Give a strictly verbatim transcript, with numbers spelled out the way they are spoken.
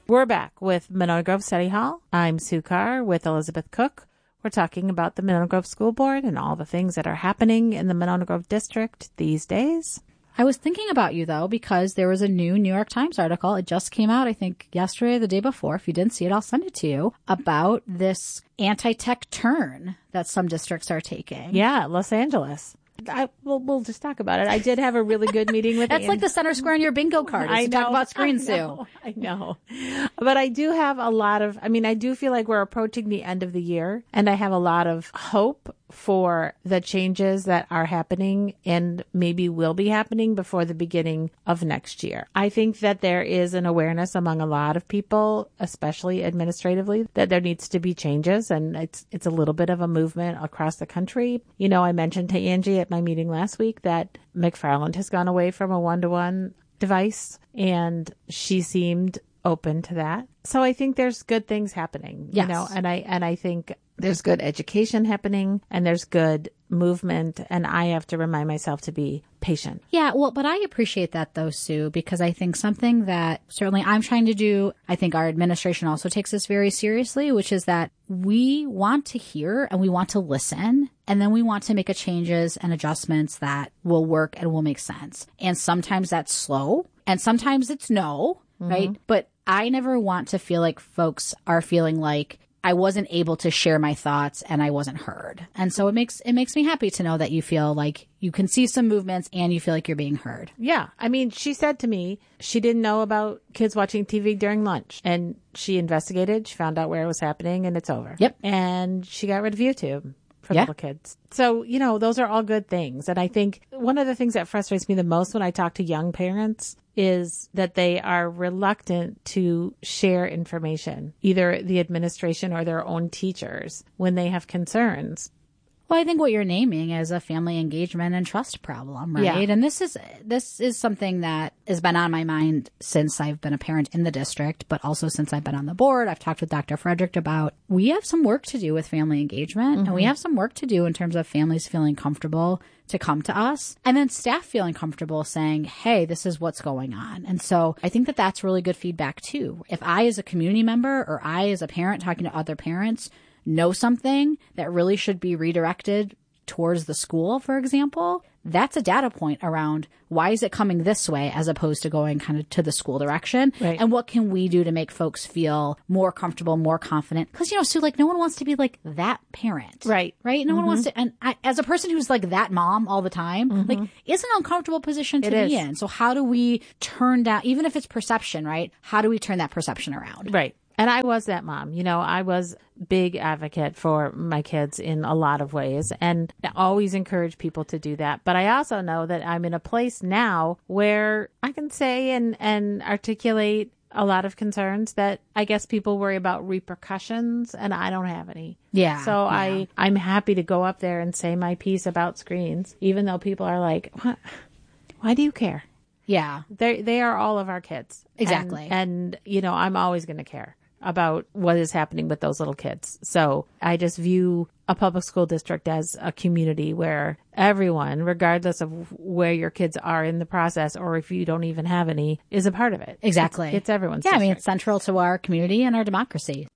We're back with Monona Grove Study Hall. I'm Sue Carr with Elizabeth Cook. We're talking about the Monona Grove School Board and all the things that are happening in the Monona Grove District these days. I was thinking about you, though, because there was a new New York Times article. It just came out, I think, yesterday or the day before. If you didn't see it, I'll send it to you, about this anti-tech turn that some districts are taking. Yeah, Los Angeles. I, we'll, we'll just talk about it. I did have a really good meeting with That's Ann- like the center square on your bingo card. I to know, talk about screen, I know, Sue. I know. But I do have a lot of, I mean, I do feel like we're approaching the end of the year, and I have a lot of hope for the changes that are happening and maybe will be happening before the beginning of next year. I think that there is an awareness among a lot of people, especially administratively, that there needs to be changes, and it's it's a little bit of a movement across the country. You know, I mentioned to Angie at my meeting last week that McFarland has gone away from a one-to-one device, and she seemed open to that. So I think there's good things happening, yes. you know, and I and I think there's good education happening and there's good movement, and I have to remind myself to be patient. Yeah, well, but I appreciate that, though, Sue, because I think something that certainly I'm trying to do, I think our administration also takes this very seriously, which is that we want to hear and we want to listen, and then we want to make a changes and adjustments that will work and will make sense. And sometimes that's slow, and sometimes it's no, mm-hmm. right? But I never want to feel like folks are feeling like I wasn't able to share my thoughts and I wasn't heard. And so it makes it makes me happy to know that you feel like you can see some movements and you feel like you're being heard. Yeah. I mean, she said to me she didn't know about kids watching T V during lunch, and she investigated, she found out where it was happening, and it's over. Yep. And she got rid of YouTube for yeah. little kids. So, you know, those are all good things. And I think one of the things that frustrates me the most when I talk to young parents is that they are reluctant to share information, either the administration or their own teachers, when they have concerns. Well, I think what you're naming is a family engagement and trust problem, right? Yeah. And this is this is something that has been on my mind since I've been a parent in the district, but also since I've been on the board. I've talked with Doctor Frederick about we have some work to do with family engagement, mm-hmm. and we have some work to do in terms of families feeling comfortable to come to us, and then staff feeling comfortable saying, hey, this is what's going on. And so I think that that's really good feedback too. If I as a community member or I as a parent talking to other parents know something that really should be redirected towards the school, for example, that's a data point around why is it coming this way as opposed to going kind of to the school direction. Right. And what can we do to make folks feel more comfortable, more confident? Because, you know, Sue, like no one wants to be like that parent. Right. Right. No mm-hmm. one wants to. And I, as a person who's like that mom all the time, mm-hmm. like it's an uncomfortable position to it be is. in. So how do we turn down, even if it's perception, right? How do we turn that perception around? Right. And I was that mom. You know, I was big advocate for my kids in a lot of ways, and I always encourage people to do that. But I also know that I'm in a place now where I can say and, and articulate a lot of concerns that I guess people worry about repercussions, and I don't have any. Yeah. So yeah. I, I'm happy to go up there and say my piece about screens, even though people are like, what? Why do you care? Yeah. They they are all of our kids. Exactly. And, and you know, I'm always going to care about what is happening with those little kids. So I just view a public school district as a community where everyone, regardless of where your kids are in the process or if you don't even have any, is a part of it. Exactly. It's, it's everyone's Yeah, district. I mean, it's central to our community and our democracy.